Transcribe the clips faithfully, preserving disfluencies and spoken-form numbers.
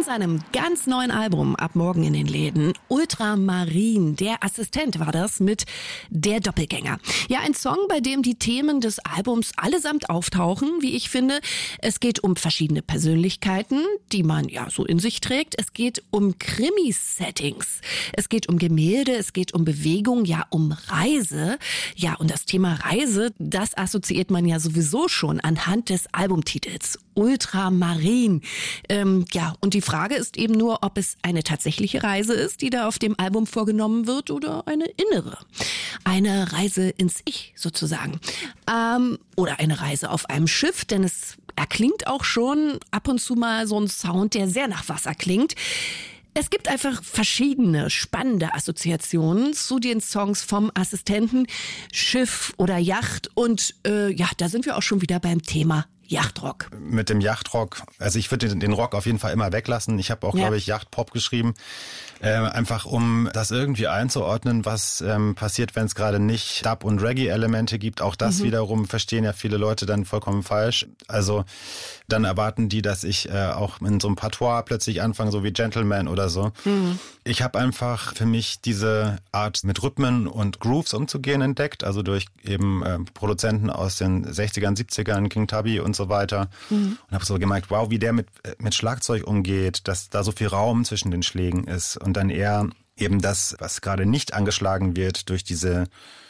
seinem ganz neuen Album ab morgen in den Läden. Ultramarin, der Assistent war das mit Der Doppelgänger. Ja, ein Song, bei dem die Themen des Albums allesamt auftauchen, wie ich finde. Es geht um verschiedene Persönlichkeiten, die man ja so in sich trägt. Es geht um Krimi-Settings. Es geht um Gemälde, es geht um Bewegung, ja, um Reise. Ja, und das Thema Reise, das assoziiert man ja sowieso schon anhand des Albumtitels. Ultramarin. Ähm, ja, und die Frage ist eben nur, ob es eine tatsächliche Reise ist, die da auf dem Album vorgenommen wird, oder eine innere. Eine Reise ins Ich sozusagen. Ähm, oder eine Reise auf einem Schiff, denn es erklingt auch schon ab und zu mal so ein Sound, der sehr nach Wasser klingt. Es gibt einfach verschiedene spannende Assoziationen zu den Songs vom Assistenten, Schiff oder Yacht. Und äh, ja, da sind wir auch schon wieder beim Thema Yachtrock. Mit dem Yachtrock, also ich würde den, den Rock auf jeden Fall immer weglassen. Ich habe auch, ja. glaube ich, Yachtpop geschrieben. Äh, einfach um das irgendwie einzuordnen, was ähm, passiert, wenn es gerade nicht Dub- und Reggae-Elemente gibt. Auch das mhm. wiederum verstehen ja viele Leute dann vollkommen falsch. Also dann erwarten die, dass ich äh, auch in so einem Patois plötzlich anfange, so wie Gentleman oder so. Mhm. Ich habe einfach für mich diese Art, mit Rhythmen und Grooves umzugehen, entdeckt. Also durch eben äh, Produzenten aus den sechzigern, siebzigern, King Tubby und so weiter. Mhm. Und habe so gemerkt, wow, wie der mit, mit Schlagzeug umgeht, dass da so viel Raum zwischen den Schlägen ist. Und dann eher eben das, was gerade nicht angeschlagen wird, durch diese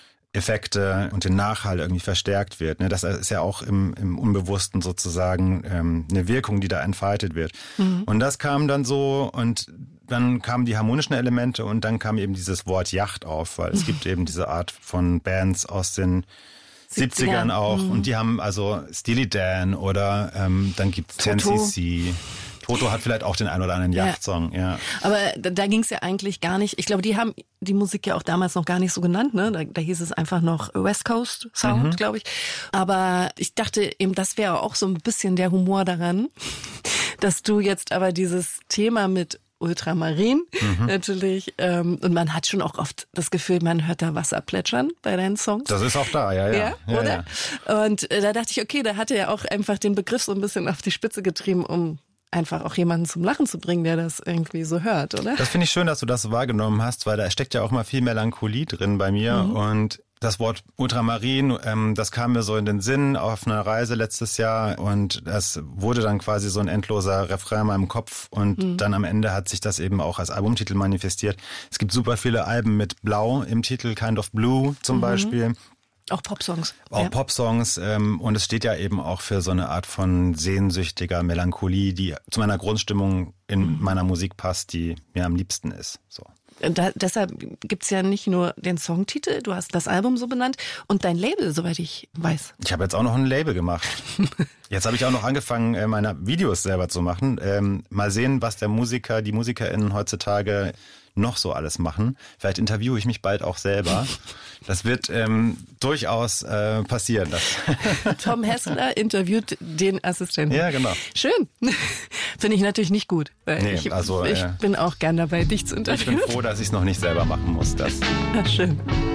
Effekte und den Nachhall irgendwie verstärkt wird. Das ist ja auch im, im Unbewussten sozusagen ähm, eine Wirkung, die da entfaltet wird. Mhm. Und das kam dann so, und dann kamen die harmonischen Elemente, und dann kam eben dieses Wort Yacht auf, weil es gibt eben diese Art von Bands aus den siebzigern auch, mhm. und die haben also Steely Dan oder ähm, dann gibt's Ten C C. Toto hat vielleicht auch den einen oder anderen Yachtsong, ja. ja. Aber da, da ging es ja eigentlich gar nicht. Ich glaube, die haben die Musik ja auch damals noch gar nicht so genannt, ne? Da, da hieß es einfach noch West Coast Sound, mhm. glaube ich. Aber ich dachte eben, das wäre auch so ein bisschen der Humor daran, dass du jetzt aber dieses Thema mit Ultramarin mhm. natürlich. Ähm, und man hat schon auch oft das Gefühl, man hört da Wasser plätschern bei deinen Songs. Das ist auch da, ja, ja. Ja, ja oder? Ja. Und äh, da dachte ich, okay, da hat er ja auch einfach den Begriff so ein bisschen auf die Spitze getrieben, um einfach auch jemanden zum Lachen zu bringen, der das irgendwie so hört, oder? Das finde ich schön, dass du das so wahrgenommen hast, weil da steckt ja auch mal viel Melancholie drin bei mir. Mhm. Und das Wort Ultramarin, ähm, das kam mir so in den Sinn auf einer Reise letztes Jahr, und das wurde dann quasi so ein endloser Refrain in meinem Kopf, und mhm. dann am Ende hat sich das eben auch als Albumtitel manifestiert. Es gibt super viele Alben mit Blau im Titel, Kind of Blue zum mhm. Beispiel. Auch Popsongs. Auch ja. Popsongs, ähm, und es steht ja eben auch für so eine Art von sehnsüchtiger Melancholie, die zu meiner Grundstimmung in mhm. meiner Musik passt, die mir am liebsten ist. So. Da, deshalb gibt's ja nicht nur den Songtitel, du hast das Album so benannt und dein Label, soweit ich weiß. Ich habe jetzt auch noch ein Label gemacht. Jetzt habe ich auch noch angefangen, meine Videos selber zu machen. Ähm, mal sehen, was der Musiker, die MusikerInnen heutzutage noch so alles machen. Vielleicht interviewe ich mich bald auch selber. Das wird ähm, durchaus äh, passieren. Das. Tom Hessler interviewt den Assistenten. Ja, genau. Schön. Finde ich natürlich nicht gut. Weil nee, ich also, ich äh, bin auch gern dabei, dich zu interviewen. Ich bin froh, dass ich es noch nicht selber machen muss. Das. Ach, schön.